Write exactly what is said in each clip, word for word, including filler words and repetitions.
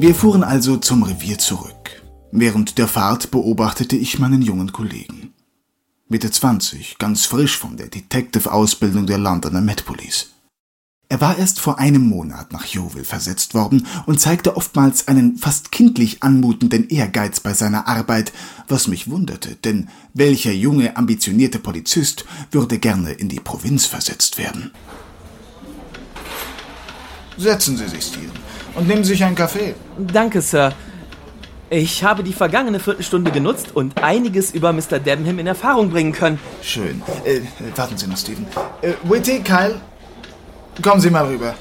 Wir fuhren also zum Revier zurück. Während der Fahrt beobachtete ich meinen jungen Kollegen. Mitte zwanzig, ganz frisch von der Detective-Ausbildung der Londoner Met Police. Er war erst vor einem Monat nach Yeovil versetzt worden und zeigte oftmals einen fast kindlich anmutenden Ehrgeiz bei seiner Arbeit, was mich wunderte, denn welcher junge, ambitionierte Polizist würde gerne in die Provinz versetzt werden? Setzen Sie sich, Steven, und nehmen Sie sich einen Kaffee. Danke, Sir. Ich habe die vergangene Viertelstunde genutzt und einiges über Mister Debenham in Erfahrung bringen können. Schön. Äh, warten Sie noch, Steven. Äh, Whitty, Kyle, kommen Sie mal rüber.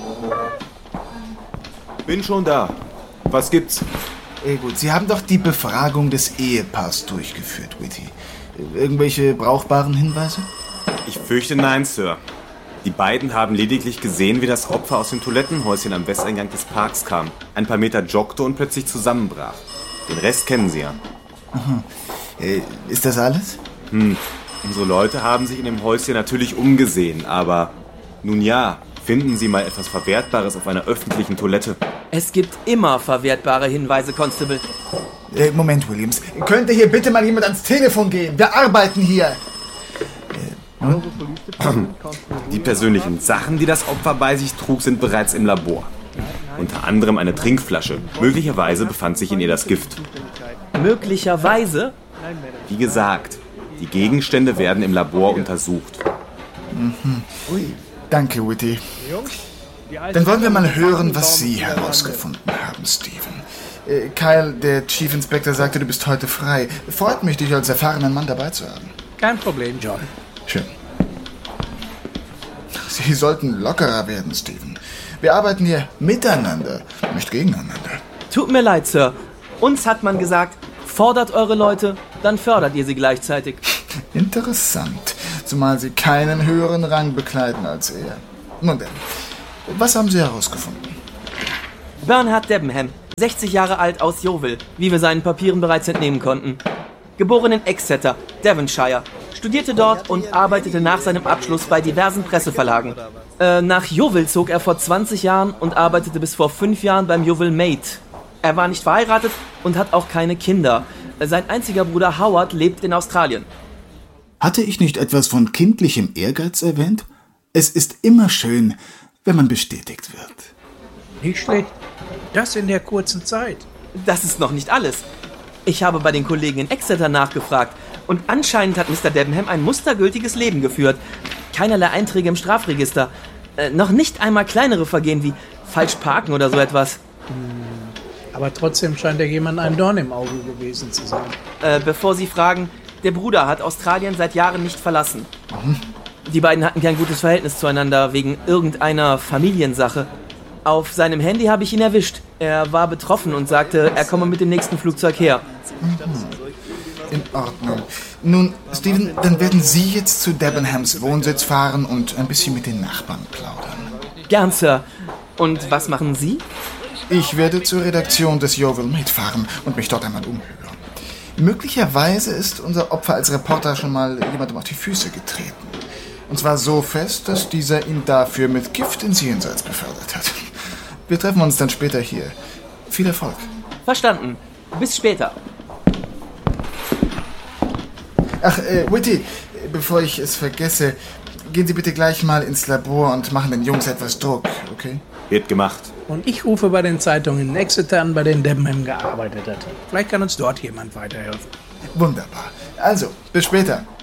Bin schon da. Was gibt's? Äh, gut, Sie haben doch die Befragung des Ehepaars durchgeführt, Whitty. Irgendwelche brauchbaren Hinweise? Ich fürchte nein, Sir. Die beiden haben lediglich gesehen, wie das Opfer aus dem Toilettenhäuschen am Westeingang des Parks kam, ein paar Meter joggte und plötzlich zusammenbrach. Den Rest kennen Sie ja. Aha. Äh, ist das alles? Hm. Unsere Leute haben sich in dem Häuschen natürlich umgesehen, aber nun ja, finden Sie mal etwas Verwertbares auf einer öffentlichen Toilette. Es gibt immer verwertbare Hinweise, Constable. Äh, Moment, Williams. Könnte hier bitte mal jemand ans Telefon gehen? Wir arbeiten hier. Hm? Die persönlichen Sachen, die das Opfer bei sich trug, sind bereits im Labor. Unter anderem eine Trinkflasche. Möglicherweise befand sich in ihr das Gift. Möglicherweise? Wie gesagt, die Gegenstände werden im Labor untersucht. Mhm. Danke, Whitty. Dann wollen wir mal hören, was Sie herausgefunden haben, Steven. Äh, Kyle, der Chief Inspector, sagte, du bist heute frei. Freut mich, dich als erfahrenen Mann dabei zu haben. Kein Problem, John. Schön. Sie sollten lockerer werden, Steven. Wir arbeiten hier miteinander, nicht gegeneinander. Tut mir leid, Sir. Uns hat man gesagt, fordert eure Leute, dann fördert ihr sie gleichzeitig. Interessant, zumal sie keinen höheren Rang bekleiden als er. Nun denn, was haben Sie herausgefunden? Bernhard Debenham, sechzig Jahre alt, aus Yeovil, wie wir seinen Papieren bereits entnehmen konnten. Geboren in Exeter, Devonshire. Studierte dort und arbeitete nach seinem Abschluss bei diversen Presseverlagen. Äh, nach Yeovil zog er vor zwanzig Jahren und arbeitete bis vor fünf Jahren beim Yeovil Maid. Er war nicht verheiratet und hat auch keine Kinder. Sein einziger Bruder Howard lebt in Australien. Hatte ich nicht etwas von kindlichem Ehrgeiz erwähnt? Es ist immer schön, wenn man bestätigt wird. Nicht schlecht. Das in der kurzen Zeit. Das ist noch nicht alles. Ich habe bei den Kollegen in Exeter nachgefragt und anscheinend hat Mister Debenham ein mustergültiges Leben geführt. Keinerlei Einträge im Strafregister. Äh, noch nicht einmal kleinere Vergehen wie falsch parken oder so etwas. Hm. Aber trotzdem scheint er jemand ein Dorn im Auge gewesen zu sein. Äh, bevor Sie fragen, der Bruder hat Australien seit Jahren nicht verlassen. Mhm. Die beiden hatten kein gutes Verhältnis zueinander wegen irgendeiner Familiensache. Auf seinem Handy habe ich ihn erwischt. Er war betroffen und sagte, er komme mit dem nächsten Flugzeug her. Mhm. In Ordnung. Nun, Steven, dann werden Sie jetzt zu Debenhams Wohnsitz fahren und ein bisschen mit den Nachbarn plaudern. Gern, Sir. Und was machen Sie? Ich werde zur Redaktion des Yeovil Maid fahren und mich dort einmal umhören. Möglicherweise ist unser Opfer als Reporter schon mal jemandem auf die Füße getreten. Und zwar so fest, dass dieser ihn dafür mit Gift ins Jenseits befördert hat. Wir treffen uns dann später hier. Viel Erfolg. Verstanden. Bis später. Ach, äh, Whitty, bevor ich es vergesse, gehen Sie bitte gleich mal ins Labor und machen den Jungs etwas Druck, okay? Wird gemacht. Und ich rufe bei den Zeitungen in Exeter an, bei denen Debenham gearbeitet hat. Vielleicht kann uns dort jemand weiterhelfen. Wunderbar. Also, bis später.